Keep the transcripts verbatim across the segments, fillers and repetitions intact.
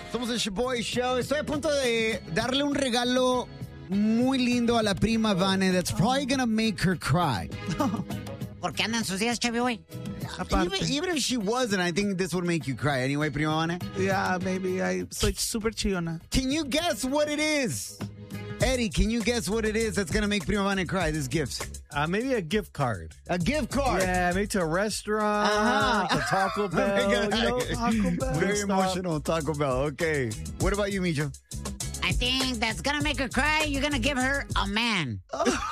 Somos el Shaboy Show. Estoy a punto de darle un regalo muy lindo a la prima Vane that's probably gonna make her cry. ¿Por qué andan sus días, Shaboy? Even, even if she wasn't, I think this would make you cry anyway, prima Vane. Yeah, maybe. I soy super chillona. Can you guess what it is? Eddie, can you guess what it is that's gonna make prima Vane cry, this gift? Uh, maybe a gift card. A gift card? Yeah, maybe to a restaurant, Uh-huh. to Taco Bell. You know, Taco Bell. Very Stop. emotional, Taco Bell. Okay. What about you, Micho? I think that's gonna make her cry. You're gonna give her a man.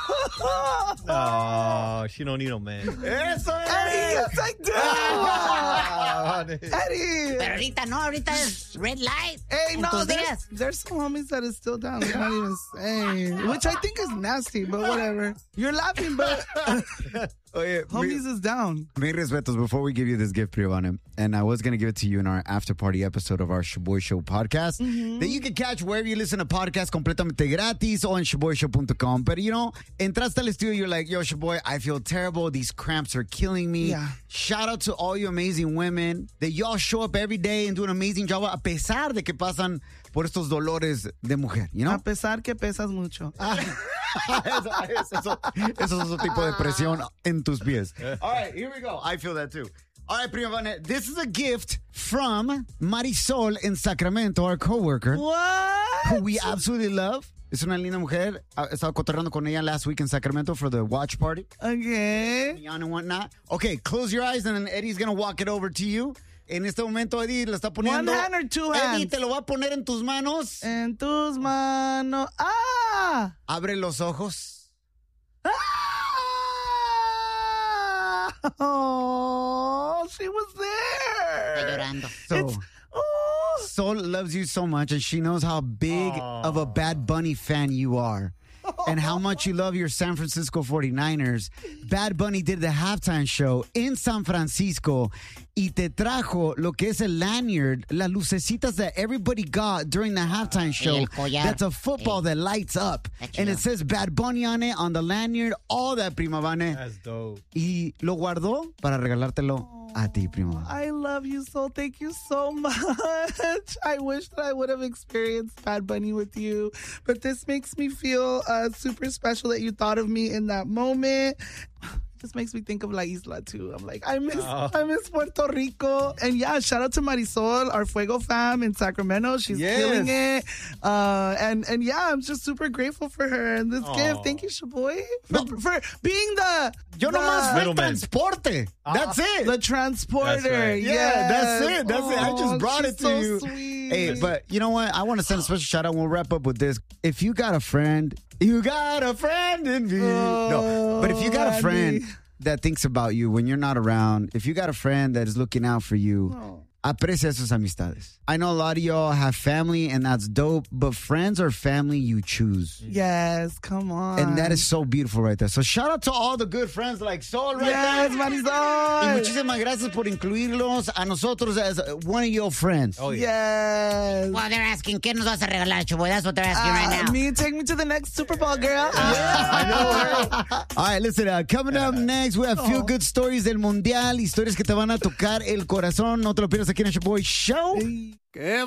Oh, she don't need no man. Eso es. Eddie, yes, I do. Ah, Eddie. Pero ahorita no, ahorita es red light. Hey, en no, tus there's, días. there's some homies that is still down. They're not even saying, which I think is nasty, but whatever. You're laughing, but Oye, homies is down. Mis respetos before we give you this gift, Privana. And I was going to give it to you in our after party episode of our Shaboy Show podcast Mm-hmm. that you can catch wherever you listen to podcasts completamente gratis o en shaboy show punto com. But, you know, entraste al estudio, you're like, yo, Shaboy, I feel terrible. These cramps are killing me. Yeah. Shout out to all you amazing women that y'all show up every day and do an amazing job a pesar de que pasan por estos dolores de mujer, you know? A pesar que pesas mucho. eso, eso, eso es otro tipo de presión en tus pies. All right, here we go. I feel that too. All right, Prima Vane, this is a gift from Marisol in Sacramento, our coworker, What? who we absolutely love. Es una linda mujer. I estaba cotorreando con ella last week in Sacramento for the watch party. Okay. And whatnot. Okay, close your eyes and then Eddie's going to walk it over to you. En este momento, Eddie le está poniendo... One hand or two Eddie, hands? te lo va a poner en tus manos. En tus manos. Ah! Abre los ojos. Ah! Oh, she was Está there. llorando. So, It's, oh. Sol loves you so much, and she knows how big of a Bad Bunny fan you are. And how much you love your San Francisco forty-niners. Bad Bunny did the halftime show in San Francisco y te trajo lo que es el lanyard, las lucecitas that everybody got during the halftime show. el collar. That's a football Eh. that lights up. Está And chido. it says Bad Bunny on it, on the lanyard, all that, Prima Vane. That's dope. Y lo guardó para regalártelo a ti, Prima Vane. I love you so. Thank you so much. I wish that I would have experienced Bad Bunny with you, but this makes me feel uh, super special that you thought of me in that moment. This makes me think of La Isla too. I'm like, I miss, Oh. I miss Puerto Rico. And yeah, shout out to Marisol, our Fuego fam in Sacramento. She's Yes. killing it. Uh, and and yeah, I'm just super grateful for her and this Aw. gift. Thank you, Shaboy, for, for being the Yo the, nomás fui el Middleman. transporte. That's it. the transporter. That's right. Yeah, that's Yes. it. That's it. I Oh, just brought she's it to so you. Sweet. Hey, but you know what? I want to send a special shout out. We'll wrap up with this. If you got a friend, you got a friend in me. no, but if you got a friend Andy. that thinks about you when you're not around, if you got a friend that is looking out for you, Oh. aprecia sus amistades. I know a lot of y'all have family, and that's dope, but friends or family you choose. Yes, come on. And that is so beautiful right there. So shout out to all the good friends like Sol right yes, there. Y Marisol. muchísimas gracias por incluirlos a nosotros as one of your friends. Oh, yeah. Yes. Well, they're asking, ¿qué nos vas a regalar, Shaboy? That's what they're asking Uh, right now. me, take me to the next Super Bowl, girl. All right, listen, uh, coming up next, we have Feel Good Stories del Mundial, historias que te van a tocar el corazón. No te lo pierdas aquí en el Shaboy Show. Qué